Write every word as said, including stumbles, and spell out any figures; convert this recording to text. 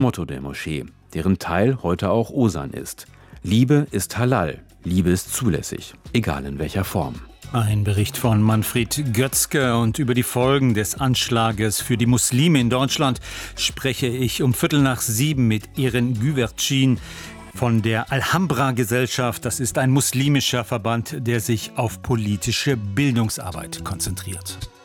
Motto der Moschee, deren Teil heute auch Osan ist. Liebe ist halal, Liebe ist zulässig, egal in welcher Form. Ein Bericht von Manfred Götzke, und über die Folgen des Anschlages für die Muslime in Deutschland spreche ich um Viertel nach sieben mit Eren Güvercin von der Alhambra-Gesellschaft. Das ist ein muslimischer Verband, der sich auf politische Bildungsarbeit konzentriert.